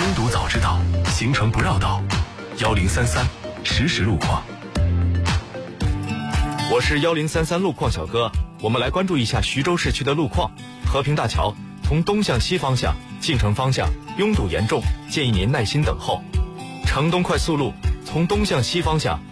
读早知道，行程不绕道。1033实时路况。 我是1033路况小哥，我们来关注一下徐州市区的路况。和平大桥从东向西方向进城方向拥堵严重，建议您耐心等候。城东快速路从东向西方向